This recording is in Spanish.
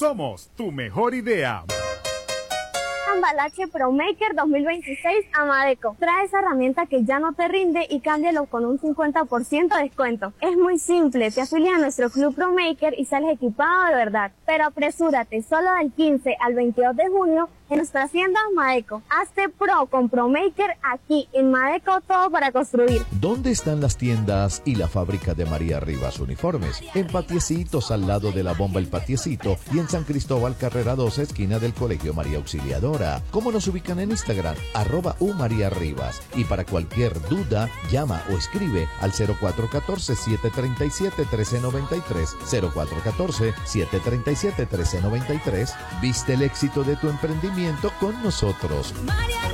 Somos tu mejor idea. Cambalache ProMaker 2026 Amadeco. Trae esa herramienta que ya no te rinde y cámbialo con un 50% de descuento. Es muy simple, te afilias a nuestro club ProMaker y sales equipado de verdad. Pero apresúrate, solo del 15 al 22 de junio en nuestra tienda Madeco. Hazte pro con ProMaker aquí en Madeco, todo para construir. ¿Dónde están las tiendas y la fábrica de María Rivas Uniformes? En Patiecitos, al lado de la bomba El Patiecito, y en San Cristóbal, carrera 12, esquina del Colegio María Auxiliadora. ¿Cómo nos ubican en Instagram? @umariarribas. Y para cualquier duda, llama o escribe al 0414-737-1393. 0414-737-1393. Viste el éxito de tu emprendimiento con nosotros. María